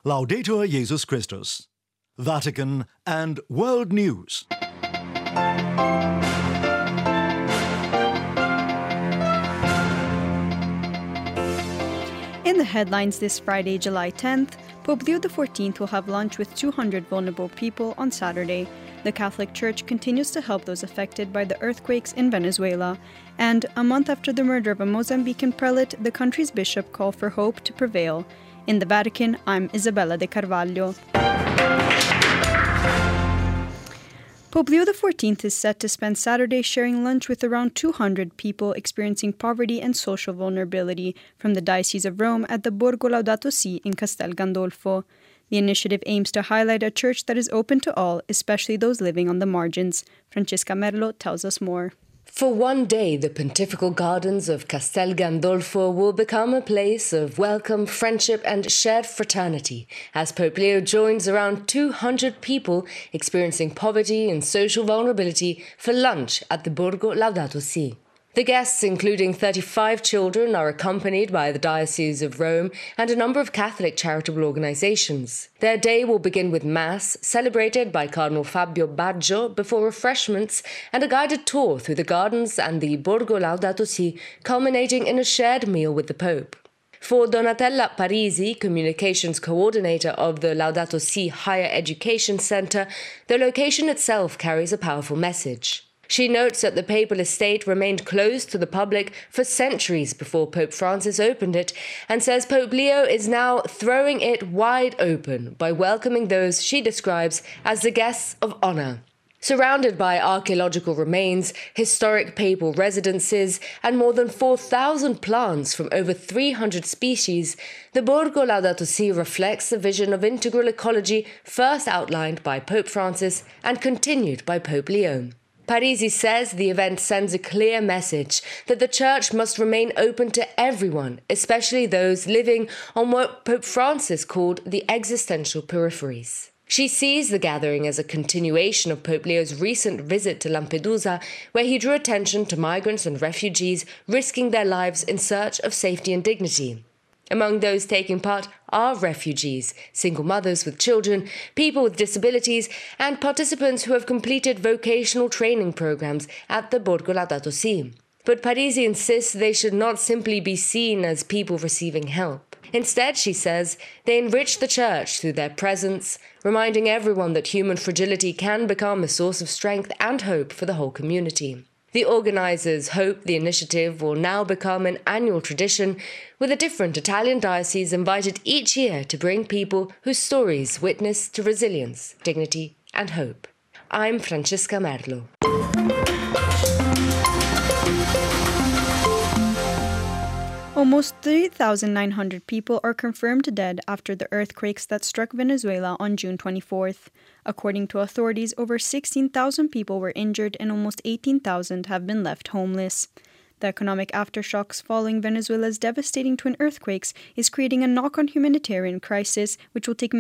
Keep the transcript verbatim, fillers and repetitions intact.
Laudetur Jesus Christus. Vatican and World News. In the headlines this Friday, July tenth, Pope Leo the fourteenth will have lunch with two hundred vulnerable people on Saturday. The Catholic Church continues to help those affected by the earthquakes in Venezuela. And a month after the murder of a Mozambican prelate, the country's bishop called for hope to prevail. In the Vatican, I'm Isabella de Carvalho. Pope Leo the fourteenth is set to spend Saturday sharing lunch with around two hundred people experiencing poverty and social vulnerability from the Diocese of Rome at the Borgo Laudato Si in Castel Gandolfo. The initiative aims to highlight a church that is open to all, especially those living on the margins. Francesca Merlo tells us more. For one day, the pontifical gardens of Castel Gandolfo will become a place of welcome, friendship and shared fraternity, as Pope Leo joins around two hundred people experiencing poverty and social vulnerability for lunch at the Borgo Laudato Si. The guests, including thirty-five children, are accompanied by the Diocese of Rome and a number of Catholic charitable organizations. Their day will begin with Mass, celebrated by Cardinal Fabio Baggio, before refreshments and a guided tour through the gardens and the Borgo Laudato Si, culminating in a shared meal with the Pope. For Donatella Parisi, communications coordinator of the Laudato Si Higher Education Center, the location itself carries a powerful message. She notes that the papal estate remained closed to the public for centuries before Pope Francis opened it, and says Pope Leo is now throwing it wide open by welcoming those she describes as the guests of honor. Surrounded by archaeological remains, historic papal residences, and more than four thousand plants from over three hundred species, the Borgo Laudato Si reflects the vision of integral ecology first outlined by Pope Francis and continued by Pope Leo. Parisi says the event sends a clear message that the Church must remain open to everyone, especially those living on what Pope Francis called the existential peripheries. She sees the gathering as a continuation of Pope Leo's recent visit to Lampedusa, where he drew attention to migrants and refugees risking their lives in search of safety and dignity. Among those taking part are refugees, single mothers with children, people with disabilities, and participants who have completed vocational training programs at the Borgo Laudato Si. But Parisi insists they should not simply be seen as people receiving help. Instead, she says, they enrich the Church through their presence, reminding everyone that human fragility can become a source of strength and hope for the whole community. The organizers hope the initiative will now become an annual tradition, with a different Italian diocese invited each year to bring people whose stories witness to resilience, dignity, and hope. I'm Francesca Merlo. Almost three thousand nine hundred people are confirmed dead after the earthquakes that struck Venezuela on June twenty-fourth. According to authorities, over sixteen thousand people were injured and almost eighteen thousand have been left homeless. The economic aftershocks following Venezuela's devastating twin earthquakes is creating a knock-on humanitarian crisis which will take